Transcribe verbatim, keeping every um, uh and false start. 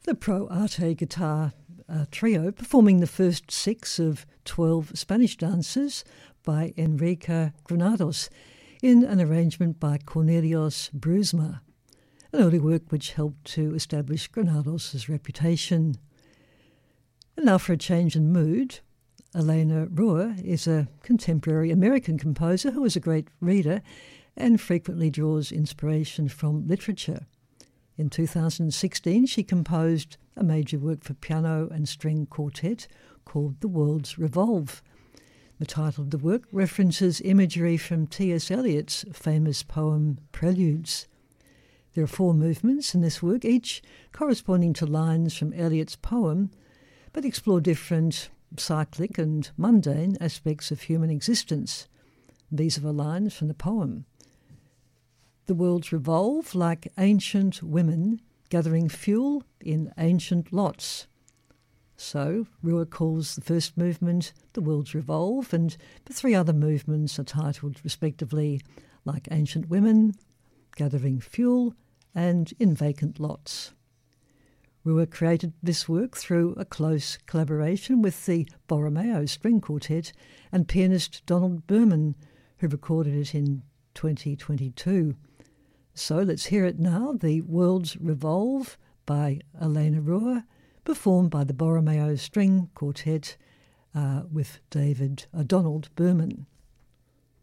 the Pro Arte guitar uh, trio performing the first six of twelve Spanish dances by Enrique Granados in an arrangement by Cornelius Brusma, an early work which helped to establish Granados' reputation. And now for a change in mood, Elena Ruhr is a contemporary American composer who is a great reader and frequently draws inspiration from literature. In two thousand sixteen, she composed a major work for piano and string quartet called The Worlds Revolve. The title of the work references imagery from T S Eliot's famous poem Preludes. There are four movements in this work, each corresponding to lines from Eliot's poem, but explore different cyclic and mundane aspects of human existence. These are the lines from the poem. The worlds revolve like ancient women gathering fuel in ancient lots. So, Ruhr calls the first movement The Worlds Revolve, and the three other movements are titled respectively Like Ancient Women, Gathering Fuel, and In Vacant Lots. Ruhr created this work through a close collaboration with the Borromeo String Quartet and pianist Donald Berman, who recorded it in twenty twenty-two. So let's hear it now, The Worlds Revolve by Elena Ruhr, performed by the Borromeo String Quartet uh, with David uh, Donald Berman.